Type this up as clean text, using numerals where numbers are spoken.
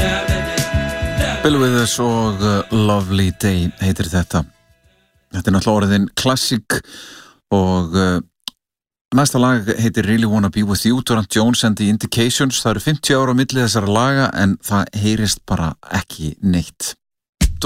Bill Withers og Lovely Day heitir þetta. Þetta er náttúrulega orðin klassík og næsta lag heitir Really Wanna Be With You, Durant Jones and the Indications. Það eru 50 ára á milli þessara laga en það heyrist bara ekki neitt.